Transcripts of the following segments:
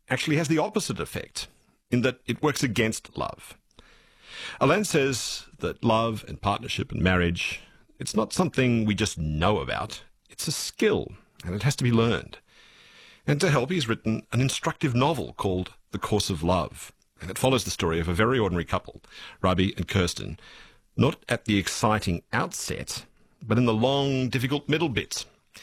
actually has the opposite effect, in that it works against love. Alain says that love and partnership and marriage, it's not something we just know about. It's a skill, and it has to be learned. And to help, he's written an instructive novel called The Course of Love. And it follows the story of a very ordinary couple, Rabbi and Kirsten, not at the exciting outset, but in the long, difficult middle bits.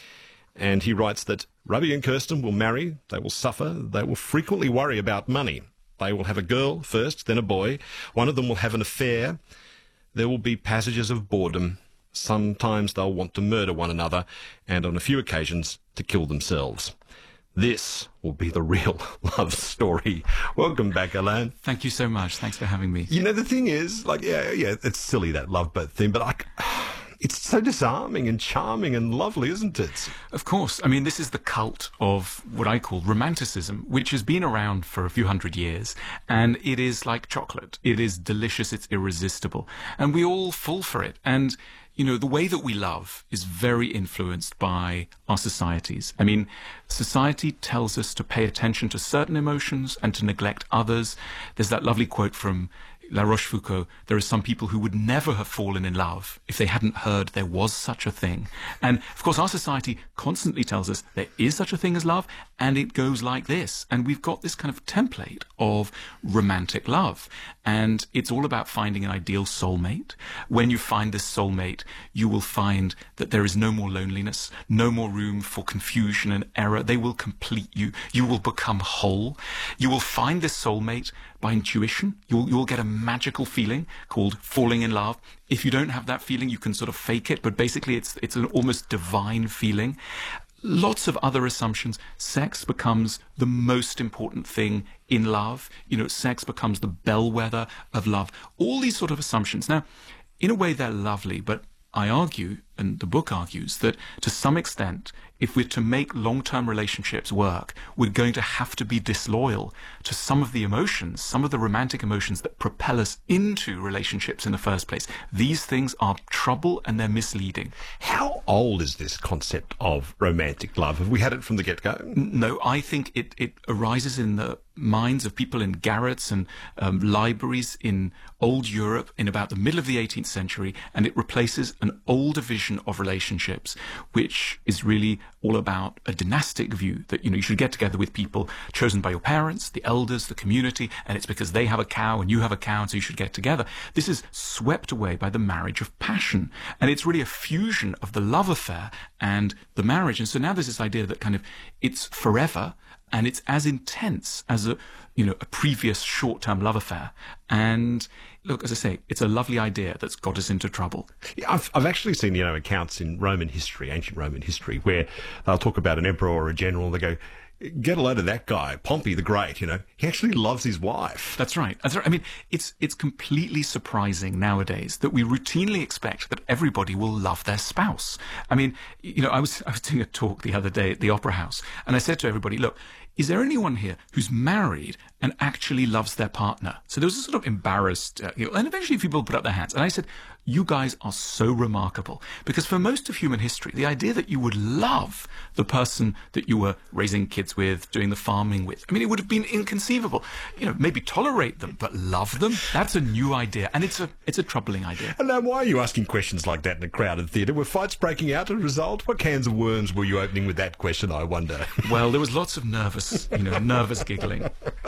And he writes that Rabbi and Kirsten will marry, they will suffer, they will frequently worry about money. They will have a girl first, then a boy. One of them will have an affair. There will be passages of boredom. Sometimes they'll want to murder one another, and on a few occasions to kill themselves. This will be the real love story. Welcome back, Alain. Thank you so much. Thanks for having me. You know, the thing is, it's silly, that love boat thing, but it's so disarming and charming and lovely, isn't it? Of course. I mean, this is the cult of what I call romanticism, which has been around for a few hundred years. And it is like chocolate. It is delicious. It's irresistible. And we all fall for it. And you know, the way that we love is very influenced by our societies. I mean, society tells us to pay attention to certain emotions and to neglect others. There's that lovely quote from La Rochefoucauld: there are some people who would never have fallen in love if they hadn't heard there was such a thing. And of course, our society constantly tells us there is such a thing as love, and it goes like this. And we've got this kind of template of romantic love. And it's all about finding an ideal soulmate. When you find this soulmate, you will find that there is no more loneliness, no more room for confusion and error. They will complete you. You will become whole. You will find this soulmate by intuition. You'll get a magical feeling called falling in love. If you don't have that feeling, you can sort of fake it, but basically it's an almost divine feeling. Lots of other assumptions. Sex becomes the most important thing in love. You know, sex becomes the bellwether of love. All these sort of assumptions. Now, in a way, they're lovely, but I argue, and the book argues, that to some extent, if we're to make long-term relationships work, we're going to have to be disloyal to some of the emotions, some of the romantic emotions that propel us into relationships in the first place. These things are trouble and they're misleading. How old is this concept of romantic love? Have we had it from the get-go? No, I think it arises in the minds of people in garrets and libraries in old Europe in about the middle of the 18th century, and it replaces an older vision of relationships, which is really all about a dynastic view that, you know, you should get together with people chosen by your parents, the elders, the community, and it's because they have a cow and you have a cow, and so you should get together. This is swept away by the marriage of passion, and it's really a fusion of the love affair and the marriage. And so now there's this idea that kind of it's forever, and it's as intense as a previous short-term love affair. And look, as I say, it's a lovely idea that's got us into trouble. Yeah, I've actually seen, accounts in Roman history, ancient Roman history, where they'll talk about an emperor or a general, and they go, get a load of that guy, Pompey the Great, he actually loves his wife. That's right. I mean, it's completely surprising nowadays that we routinely expect that everybody will love their spouse. I mean, I was doing a talk the other day at the Opera House, and I said to everybody, look, is there anyone here who's married and actually loves their partner? So there was a sort of embarrassed, and eventually people put up their hands. And I said, you guys are so remarkable, because for most of human history, the idea that you would love the person that you were raising kids with, doing the farming with, I mean, it would have been inconceivable. Maybe tolerate them, but love them? That's a new idea, and it's a troubling idea. And now, why are you asking questions like that in a crowded theatre? Were fights breaking out as a result? What cans of worms were you opening with that question, I wonder? Well, there was lots of nervous giggling.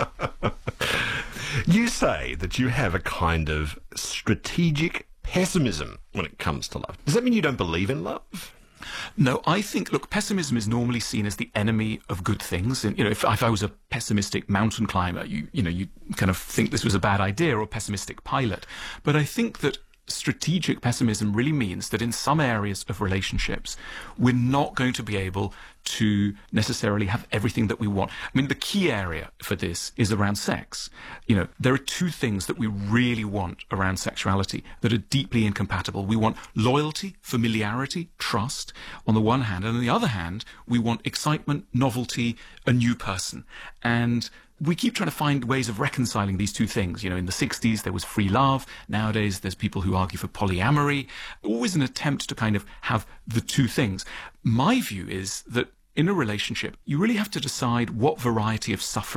You say that you have a kind of strategic pessimism when it comes to love. Does that mean you don't believe in love? No, I think, look, pessimism is normally seen as the enemy of good things. And, if I was a pessimistic mountain climber, you kind of think this was a bad idea, or a pessimistic pilot. But I think that strategic pessimism really means that in some areas of relationships, we're not going to be able to necessarily have everything that we want. I mean, the key area for this is around sex. There are two things that we really want around sexuality that are deeply incompatible. We want loyalty, familiarity, trust on the one hand, and on the other hand, we want excitement, novelty, a new person. And we keep trying to find ways of reconciling these two things. In the 60s, there was free love. Nowadays, there's people who argue for polyamory. Always an attempt to kind of have the two things. My view is that in a relationship, you really have to decide what variety of suffering